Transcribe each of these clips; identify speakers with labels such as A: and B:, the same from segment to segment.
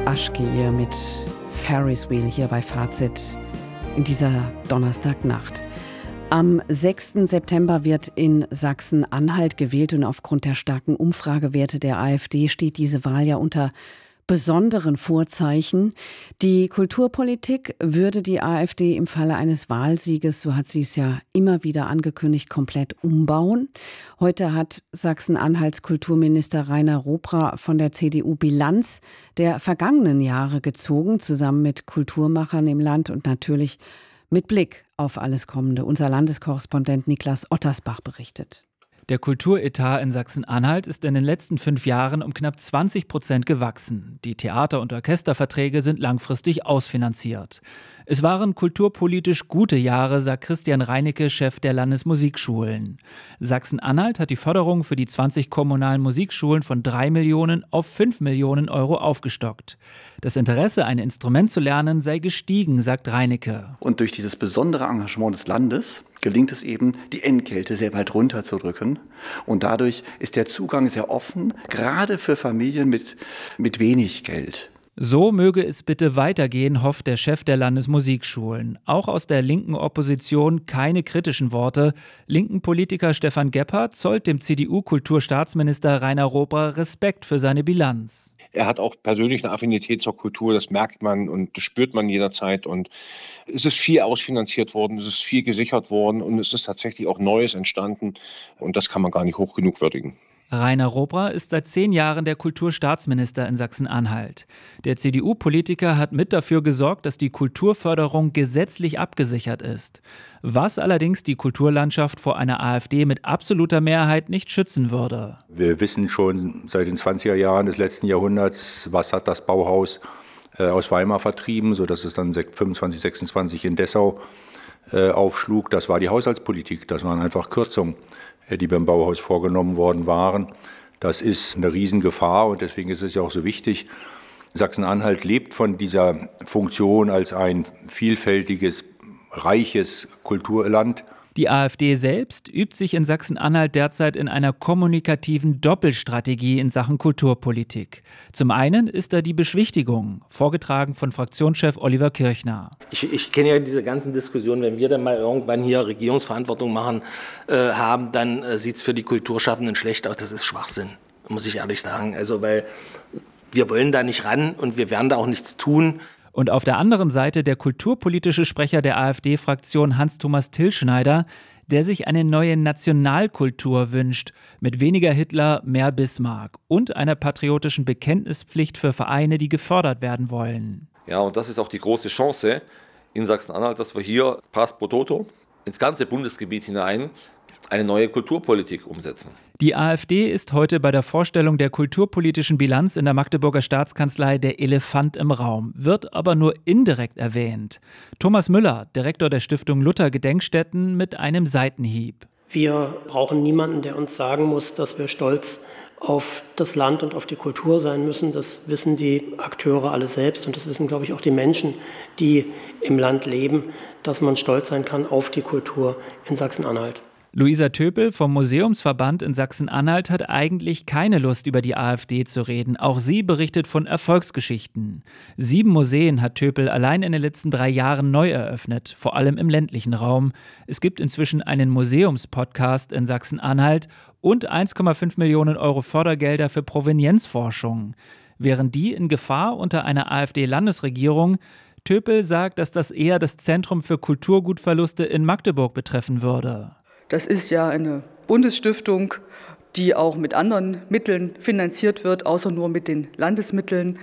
A: Aşkı mit Ferris Wheel hier bei Fazit in dieser Donnerstagnacht. Am 6. September wird in Sachsen-Anhalt gewählt und aufgrund der starken Umfragewerte der AfD steht diese Wahl ja unter besonderen Vorzeichen. Die Kulturpolitik würde die AfD im Falle eines Wahlsieges, so hat sie es ja immer wieder angekündigt, komplett umbauen. Heute hat Sachsen-Anhalts Kulturminister Rainer Robra von der CDU Bilanz der vergangenen Jahre gezogen, zusammen mit Kulturmachern im Land und natürlich mit Blick auf alles Kommende. Unser Landeskorrespondent Niklas Ottersbach berichtet.
B: Der Kulturetat in Sachsen-Anhalt ist in den letzten 5 Jahren um knapp 20% gewachsen. Die Theater- und Orchesterverträge sind langfristig ausfinanziert. Es waren kulturpolitisch gute Jahre, sagt Christian Reinecke, Chef der Landesmusikschulen. Sachsen-Anhalt hat die Förderung für die 20 kommunalen Musikschulen von 3 Millionen auf 5 Millionen Euro aufgestockt. Das Interesse, ein Instrument zu lernen, sei gestiegen, sagt Reinecke.
C: Und durch dieses besondere Engagement des Landes gelingt es eben, die Entgelte sehr weit runterzudrücken. Und dadurch ist der Zugang sehr offen, gerade für Familien mit wenig Geld.
B: So möge es bitte weitergehen, hofft der Chef der Landesmusikschulen. Auch aus der linken Opposition keine kritischen Worte. Linken Politiker Stefan Gebhardt zollt dem CDU-Kulturstaatsminister Rainer Robra Respekt für seine Bilanz.
D: Er hat auch persönlich eine Affinität zur Kultur, das merkt man und das spürt man jederzeit. Und es ist viel ausfinanziert worden, es ist viel gesichert worden und es ist tatsächlich auch Neues entstanden. Und das kann man gar nicht hoch genug würdigen.
B: Rainer Robra ist seit 10 Jahren der Kulturstaatsminister in Sachsen-Anhalt. Der CDU-Politiker hat mit dafür gesorgt, dass die Kulturförderung gesetzlich abgesichert ist. Was allerdings die Kulturlandschaft vor einer AfD mit absoluter Mehrheit nicht schützen würde.
E: Wir wissen schon seit den 20er Jahren des letzten Jahrhunderts, was hat das Bauhaus aus Weimar vertrieben, sodass es dann 25, 26 in Dessau aufschlug. Das war die Haushaltspolitik, das waren einfach Kürzungen, die beim Bauhaus vorgenommen worden waren. Das ist eine Riesengefahr und deswegen ist es ja auch so wichtig. Sachsen-Anhalt lebt von dieser Funktion als ein vielfältiges, reiches Kulturland.
B: Die AfD selbst übt sich in Sachsen-Anhalt derzeit in einer kommunikativen Doppelstrategie in Sachen Kulturpolitik. Zum einen ist da die Beschwichtigung, vorgetragen von Fraktionschef Oliver Kirchner.
F: Ich kenne ja diese ganzen Diskussionen, wenn wir dann mal irgendwann hier Regierungsverantwortung haben, dann sieht es für die Kulturschaffenden schlecht aus. Das ist Schwachsinn, muss ich ehrlich sagen. Also, weil wir wollen da nicht ran und wir werden da auch nichts tun.
B: Und auf der anderen Seite der kulturpolitische Sprecher der AfD-Fraktion Hans-Thomas Tillschneider, der sich eine neue Nationalkultur wünscht, mit weniger Hitler, mehr Bismarck und einer patriotischen Bekenntnispflicht für Vereine, die gefördert werden wollen.
G: Ja, und das ist auch die große Chance in Sachsen-Anhalt, dass wir hier Pass pro Toto ins ganze Bundesgebiet hinein eine neue Kulturpolitik umsetzen.
B: Die AfD ist heute bei der Vorstellung der kulturpolitischen Bilanz in der Magdeburger Staatskanzlei der Elefant im Raum, wird aber nur indirekt erwähnt. Thomas Müller, Direktor der Stiftung Luther Gedenkstätten, mit einem Seitenhieb.
H: Wir brauchen niemanden, der uns sagen muss, dass wir stolz auf das Land und auf die Kultur sein müssen. Das wissen die Akteure alle selbst und das wissen, glaube ich, auch die Menschen, die im Land leben, dass man stolz sein kann auf die Kultur in Sachsen-Anhalt.
B: Luisa Töpel vom Museumsverband in Sachsen-Anhalt hat eigentlich keine Lust, über die AfD zu reden. Auch sie berichtet von Erfolgsgeschichten. 7 Museen hat Töpel allein in den letzten 3 Jahren neu eröffnet, vor allem im ländlichen Raum. Es gibt inzwischen einen Museumspodcast in Sachsen-Anhalt und 1,5 Millionen Euro Fördergelder für Provenienzforschung. Wären die in Gefahr unter einer AfD-Landesregierung? Töpel sagt, dass das eher das Zentrum für Kulturgutverluste in Magdeburg betreffen würde.
I: Das ist ja eine Bundesstiftung, die auch mit anderen Mitteln finanziert wird, außer nur mit den Landesmitteln.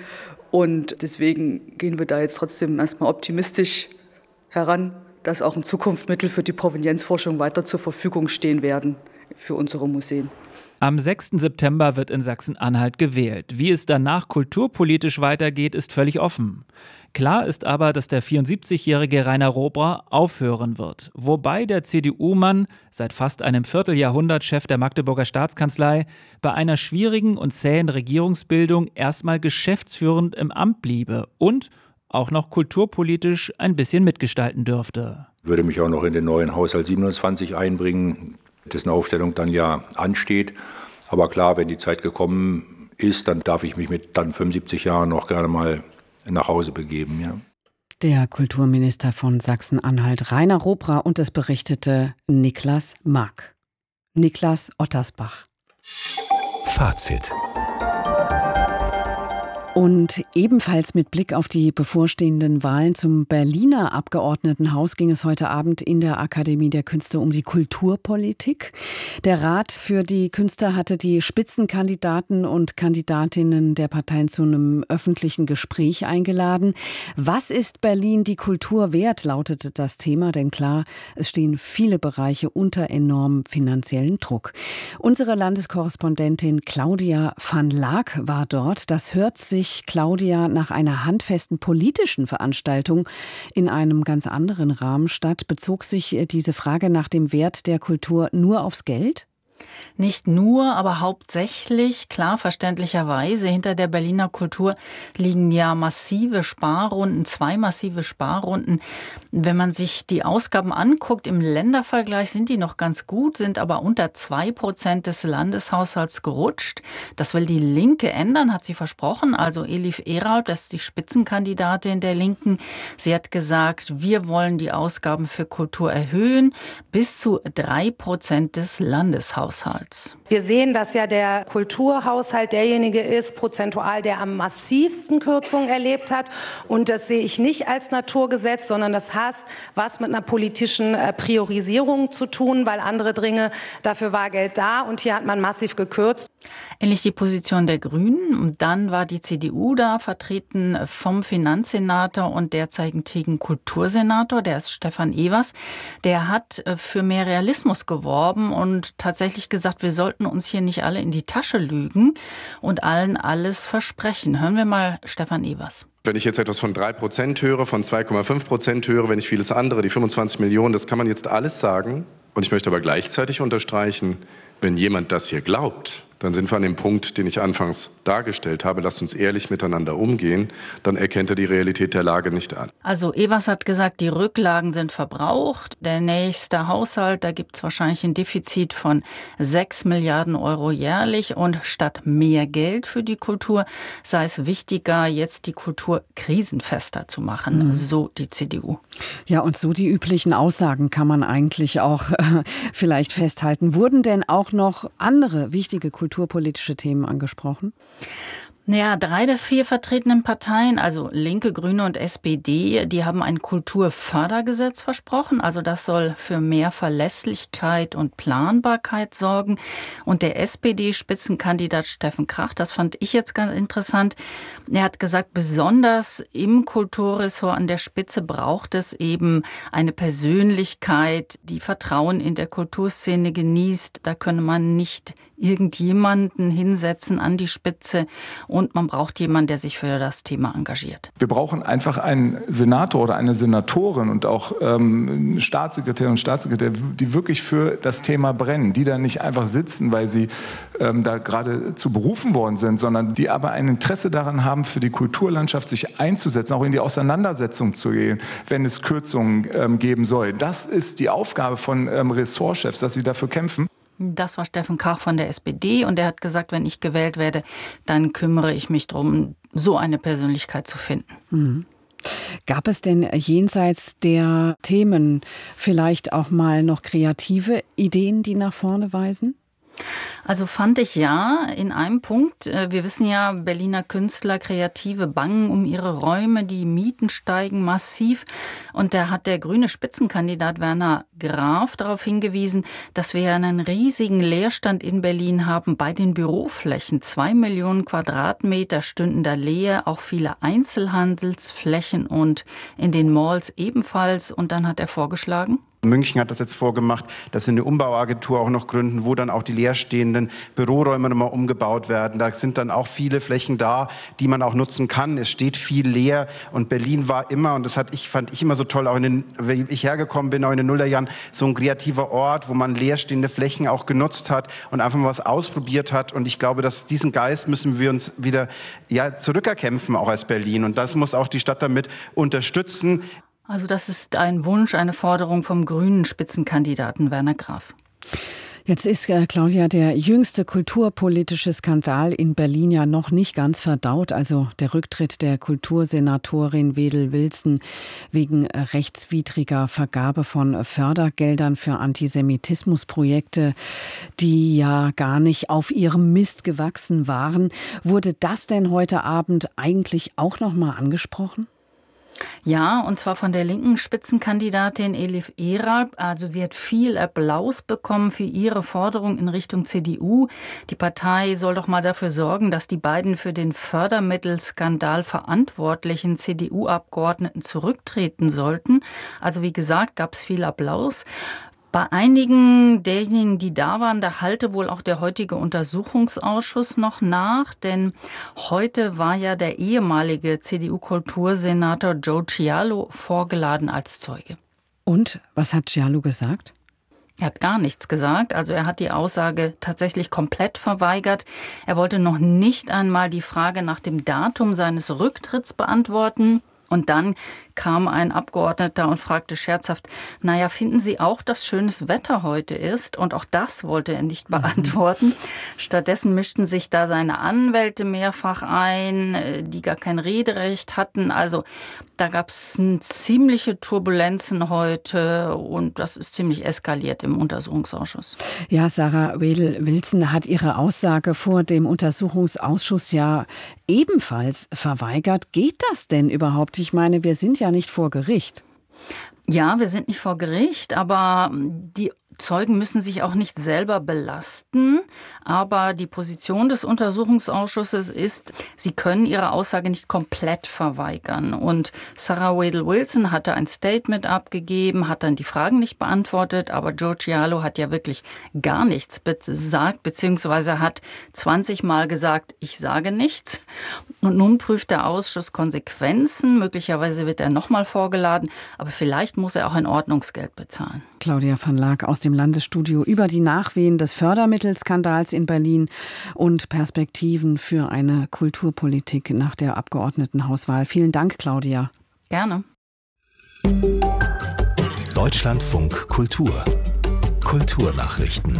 I: Und deswegen gehen wir da jetzt trotzdem erstmal optimistisch heran, dass auch in Zukunft Mittel für die Provenienzforschung weiter zur Verfügung stehen werden für unsere Museen.
B: Am 6. September wird in Sachsen-Anhalt gewählt. Wie es danach kulturpolitisch weitergeht, ist völlig offen. Klar ist aber, dass der 74-jährige Rainer Robra aufhören wird. Wobei der CDU-Mann, seit fast einem Vierteljahrhundert Chef der Magdeburger Staatskanzlei, bei einer schwierigen und zähen Regierungsbildung erstmal geschäftsführend im Amt bliebe und auch noch kulturpolitisch ein bisschen mitgestalten dürfte.
E: Würde mich auch noch in den neuen Haushalt 27 einbringen, dessen Aufstellung dann ja ansteht. Aber klar, wenn die Zeit gekommen ist, dann darf ich mich mit dann 75 Jahren noch gerne mal nach Hause begeben. Ja.
A: Der Kulturminister von Sachsen-Anhalt, Rainer Robra, und es berichtete Niklas Mark. Niklas Ottersbach.
J: Fazit.
A: Und ebenfalls mit Blick auf die bevorstehenden Wahlen zum Berliner Abgeordnetenhaus ging es heute Abend in der Akademie der Künste um die Kulturpolitik. Der Rat für die Künste hatte die Spitzenkandidaten und Kandidatinnen der Parteien zu einem öffentlichen Gespräch eingeladen. Was ist Berlin die Kultur wert, lautete das Thema, denn klar, es stehen viele Bereiche unter enormem finanziellen Druck. Unsere Landeskorrespondentin Claudia van Laak war dort. Das hört sich Claudia nach einer handfesten politischen Veranstaltung in einem ganz anderen Rahmen statt. Bezog sich diese Frage nach dem Wert der Kultur nur aufs Geld?
K: Nicht nur, aber hauptsächlich, klar, verständlicherweise, hinter der Berliner Kultur liegen ja massive Sparrunden, 2 massive Sparrunden. Wenn man sich die Ausgaben anguckt, im Ländervergleich sind die noch ganz gut, sind aber unter 2% des Landeshaushalts gerutscht. Das will die Linke ändern, hat sie versprochen. Also Elif Eralp, das ist die Spitzenkandidatin der Linken. Sie hat gesagt, wir wollen die Ausgaben für Kultur erhöhen bis zu 3% des Landeshaushalts.
L: Wir sehen, dass ja der Kulturhaushalt derjenige ist, prozentual, der am massivsten Kürzungen erlebt hat. Und das sehe ich nicht als Naturgesetz, sondern das hat was mit einer politischen Priorisierung zu tun, weil andere Dinge, dafür war Geld da und hier hat man massiv gekürzt.
K: Ähnlich die Position der Grünen. Und dann war die CDU da, vertreten vom Finanzsenator und derzeitigen Kultursenator, der ist Stefan Evers. Der hat für mehr Realismus geworben und tatsächlich gesagt, wir sollten uns hier nicht alle in die Tasche lügen und allen alles versprechen. Hören wir mal Stefan Evers.
M: Wenn ich jetzt etwas von 3% höre, von 2,5% höre, wenn ich vieles andere, die 25 Millionen, das kann man jetzt alles sagen. Und ich möchte aber gleichzeitig unterstreichen, wenn jemand das hier glaubt, dann sind wir an dem Punkt, den ich anfangs dargestellt habe. Lasst uns ehrlich miteinander umgehen, dann erkennt er die Realität der Lage nicht an.
K: Also Evers hat gesagt, die Rücklagen sind verbraucht. Der nächste Haushalt, da gibt es wahrscheinlich ein Defizit von 6 Milliarden Euro jährlich. Und statt mehr Geld für die Kultur sei es wichtiger, jetzt die Kultur krisenfester zu machen. So die CDU.
A: Ja, und so die üblichen Aussagen kann man eigentlich auch vielleicht festhalten. Wurden denn auch noch andere wichtige kulturpolitische Themen angesprochen?
K: Ja, 3 der 4 vertretenen Parteien, also Linke, Grüne und SPD, die haben ein Kulturfördergesetz versprochen. Also das soll für mehr Verlässlichkeit und Planbarkeit sorgen. Und der SPD-Spitzenkandidat Steffen Krach, das fand ich jetzt ganz interessant, er hat gesagt, besonders im Kulturressort an der Spitze braucht es eben eine Persönlichkeit, die Vertrauen in der Kulturszene genießt. Da könne man nicht irgendjemanden hinsetzen an die Spitze und man braucht jemanden, der sich für das Thema engagiert.
N: Wir brauchen einfach einen Senator oder eine Senatorin und auch Staatssekretär und Staatssekretär, die wirklich für das Thema brennen, die da nicht einfach sitzen, weil sie da gerade zu berufen worden sind, sondern die aber ein Interesse daran haben, für die Kulturlandschaft sich einzusetzen, auch in die Auseinandersetzung zu gehen, wenn es Kürzungen geben soll. Das ist die Aufgabe von Ressortchefs, dass sie dafür kämpfen.
K: Das war Steffen Krach von der SPD und er hat gesagt, wenn ich gewählt werde, dann kümmere ich mich darum, so eine Persönlichkeit zu finden.
A: Mhm. Gab es denn jenseits der Themen vielleicht auch mal noch kreative Ideen, die nach vorne weisen?
K: Also fand ich ja in einem Punkt, wir wissen ja, Berliner Künstler, Kreative bangen um ihre Räume, die Mieten steigen massiv und da hat der grüne Spitzenkandidat Werner Graf darauf hingewiesen, dass wir einen riesigen Leerstand in Berlin haben bei den Büroflächen. 2 Millionen Quadratmeter stünden da leer, auch viele Einzelhandelsflächen und in den Malls ebenfalls und dann hat er vorgeschlagen,
O: München hat das jetzt vorgemacht, dass sie eine Umbauagentur auch noch gründen, wo dann auch die leerstehenden Büroräume nochmal umgebaut werden. Da sind dann auch viele Flächen da, die man auch nutzen kann. Es steht viel leer und Berlin war immer, und das fand ich immer so toll, auch wie ich hergekommen bin, auch in den Nullerjahren, so ein kreativer Ort, wo man leerstehende Flächen auch genutzt hat und einfach mal was ausprobiert hat. Und ich glaube, dass diesen Geist müssen wir uns wieder zurückerkämpfen, auch als Berlin. Und das muss auch die Stadt damit unterstützen.
K: Also das ist ein Wunsch, eine Forderung vom grünen Spitzenkandidaten Werner Graf.
A: Jetzt ist, Claudia, der jüngste kulturpolitische Skandal in Berlin ja noch nicht ganz verdaut. Also der Rücktritt der Kultursenatorin Wedel-Wilson wegen rechtswidriger Vergabe von Fördergeldern für Antisemitismusprojekte, die ja gar nicht auf ihrem Mist gewachsen waren. Wurde das denn heute Abend eigentlich auch noch mal angesprochen?
K: Ja, und zwar von der linken Spitzenkandidatin Elif Eralp. Also sie hat viel Applaus bekommen für ihre Forderung in Richtung CDU. Die Partei soll doch mal dafür sorgen, dass die beiden für den Fördermittelskandal verantwortlichen CDU-Abgeordneten zurücktreten sollten. Also wie gesagt, gab es viel Applaus. Bei einigen derjenigen, die da waren, da halte wohl auch der heutige Untersuchungsausschuss noch nach, denn heute war ja der ehemalige CDU-Kultursenator Joe Cialo vorgeladen als Zeuge.
A: Und was hat Cialo gesagt?
K: Er hat gar nichts gesagt, also er hat die Aussage tatsächlich komplett verweigert. Er wollte noch nicht einmal die Frage nach dem Datum seines Rücktritts beantworten. Und dann kam ein Abgeordneter und fragte scherzhaft, naja, finden Sie auch, dass schönes Wetter heute ist? Und auch das wollte er nicht beantworten. Stattdessen mischten sich da seine Anwälte mehrfach ein, die gar kein Rederecht hatten. Also da gab es ziemliche Turbulenzen heute und das ist ziemlich eskaliert im Untersuchungsausschuss.
A: Ja, Sarah Wedel-Wilson hat ihre Aussage vor dem Untersuchungsausschuss ja ebenfalls verweigert. Geht das denn überhaupt? Ich meine, wir sind ja nicht vor Gericht.
K: Ja, wir sind nicht vor Gericht, aber die Zeugen müssen sich auch nicht selber belasten. Aber die Position des Untersuchungsausschusses ist, sie können ihre Aussage nicht komplett verweigern. Und Sarah Wedel-Wilson hatte ein Statement abgegeben, hat dann die Fragen nicht beantwortet. Aber Joe Cialo hat ja wirklich gar nichts gesagt, beziehungsweise hat 20 Mal gesagt, ich sage nichts. Und nun prüft der Ausschuss Konsequenzen. Möglicherweise wird er nochmal vorgeladen. Aber vielleicht muss er auch ein Ordnungsgeld bezahlen.
A: Claudia van Laak aus dem Landesstudio über die Nachwehen des Fördermittelskandals in Berlin und Perspektiven für eine Kulturpolitik nach der Abgeordnetenhauswahl. Vielen Dank, Claudia.
K: Gerne.
J: Deutschlandfunk Kultur. Kulturnachrichten.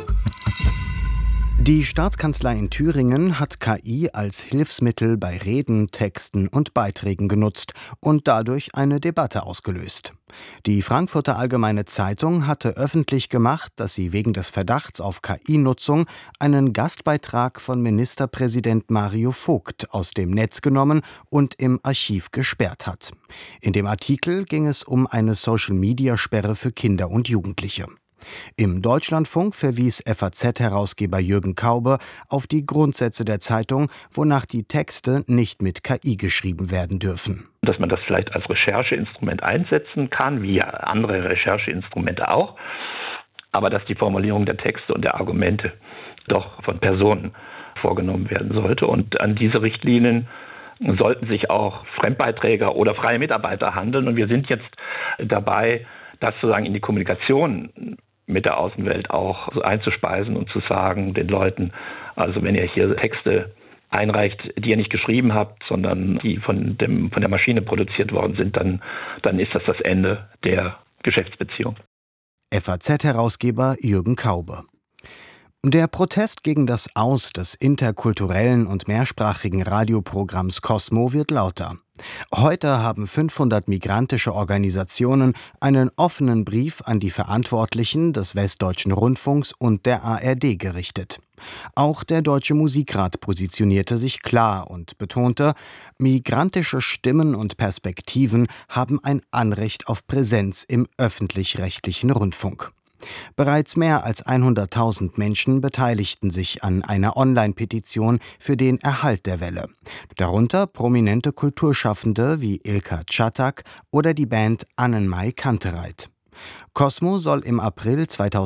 P: Die Staatskanzlei in Thüringen hat KI als Hilfsmittel bei Reden, Texten und Beiträgen genutzt und dadurch eine Debatte ausgelöst. Die Frankfurter Allgemeine Zeitung hatte öffentlich gemacht, dass sie wegen des Verdachts auf KI-Nutzung einen Gastbeitrag von Ministerpräsident Mario Vogt aus dem Netz genommen und im Archiv gesperrt hat. In dem Artikel ging es um eine Social-Media-Sperre für Kinder und Jugendliche. Im Deutschlandfunk verwies FAZ-Herausgeber Jürgen Kaube auf die Grundsätze der Zeitung, wonach die Texte nicht mit KI geschrieben werden dürfen.
Q: Dass man das vielleicht als Rechercheinstrument einsetzen kann, wie andere Rechercheinstrumente auch, aber dass die Formulierung der Texte und der Argumente doch von Personen vorgenommen werden sollte. Und an diese Richtlinien sollten sich auch Fremdbeiträge oder freie Mitarbeiter handeln. Und wir sind jetzt dabei, das sozusagen in die Kommunikation mit der Außenwelt auch so einzuspeisen und zu sagen den Leuten, also wenn ihr hier Texte einreicht, die ihr nicht geschrieben habt, sondern die von der Maschine produziert worden sind, dann ist das Ende der Geschäftsbeziehung.
P: FAZ-Herausgeber Jürgen Kaube. Der Protest gegen das Aus des interkulturellen und mehrsprachigen Radioprogramms Cosmo wird lauter. Heute haben 500 migrantische Organisationen einen offenen Brief an die Verantwortlichen des Westdeutschen Rundfunks und der ARD gerichtet. Auch der Deutsche Musikrat positionierte sich klar und betonte, migrantische Stimmen und Perspektiven haben ein Anrecht auf Präsenz im öffentlich-rechtlichen Rundfunk. Bereits mehr als 100.000 Menschen beteiligten sich an einer Online-Petition für den Erhalt der Welle. Darunter prominente Kulturschaffende wie Ilka Czatak oder die Band Annenmai Kantereit. Cosmo soll im April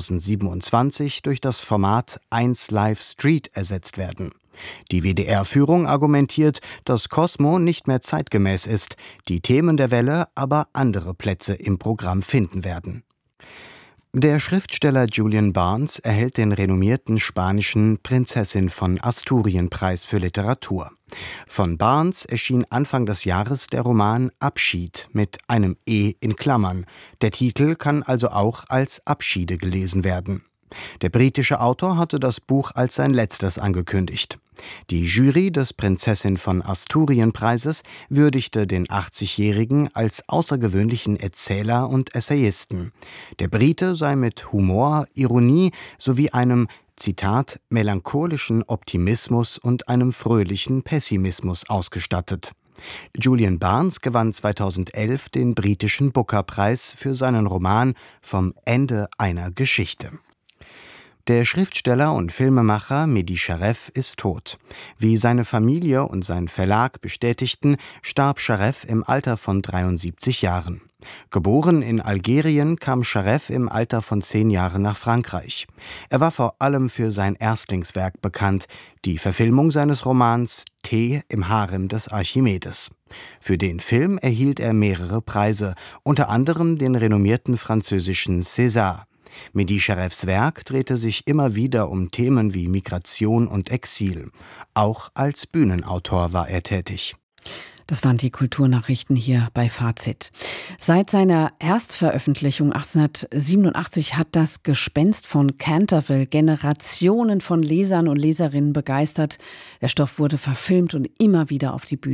P: 2027 durch das Format 1 Live Street ersetzt werden. Die WDR-Führung argumentiert, dass Cosmo nicht mehr zeitgemäß ist, die Themen der Welle aber andere Plätze im Programm finden werden. Der Schriftsteller Julian Barnes erhält den renommierten spanischen Prinzessin von Asturien-Preis für Literatur. Von Barnes erschien Anfang des Jahres der Roman Abschied mit einem E in Klammern. Der Titel kann also auch als Abschiede gelesen werden. Der britische Autor hatte das Buch als sein letztes angekündigt. Die Jury des Prinzessin von Asturien-Preises würdigte den 80-Jährigen als außergewöhnlichen Erzähler und Essayisten. Der Brite sei mit Humor, Ironie sowie einem, Zitat, melancholischen Optimismus und einem fröhlichen Pessimismus ausgestattet. Julian Barnes gewann 2011 den britischen Booker-Preis für seinen Roman Vom Ende einer Geschichte. Der Schriftsteller und Filmemacher Mehdi Sharef ist tot. Wie seine Familie und sein Verlag bestätigten, starb Sharef im Alter von 73 Jahren. Geboren in Algerien, kam Sharef im Alter von 10 Jahren nach Frankreich. Er war vor allem für sein Erstlingswerk bekannt, die Verfilmung seines Romans Tee im Harem des Archimedes. Für den Film erhielt er mehrere Preise, unter anderem den renommierten französischen César. Mehdi Sharefs Werk drehte sich immer wieder um Themen wie Migration und Exil. Auch als Bühnenautor war er tätig.
A: Das waren die Kulturnachrichten hier bei Fazit. Seit seiner Erstveröffentlichung 1887 hat das Gespenst von Canterville Generationen von Lesern und Leserinnen begeistert. Der Stoff wurde verfilmt und immer wieder auf die Bühne